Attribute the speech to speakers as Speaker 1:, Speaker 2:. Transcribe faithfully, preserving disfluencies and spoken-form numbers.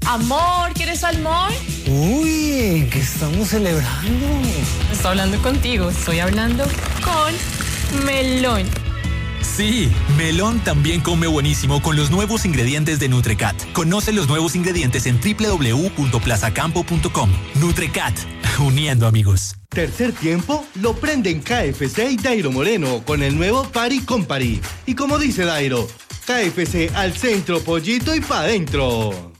Speaker 1: Amor, ¿quieres salmón?
Speaker 2: Uy, ¿qué estamos celebrando?
Speaker 1: Estoy hablando contigo, estoy hablando con Melón.
Speaker 3: Sí, Melón también come buenísimo con los nuevos ingredientes de Nutrecat. Conoce los nuevos ingredientes en doble u doble u doble u punto plazacampo punto com. Nutrecat, uniendo amigos.
Speaker 4: Tercer tiempo lo prenden K F C y Dairo Moreno con el nuevo Party con Party. Y como dice Dairo, K F C al centro, pollito y pa' dentro.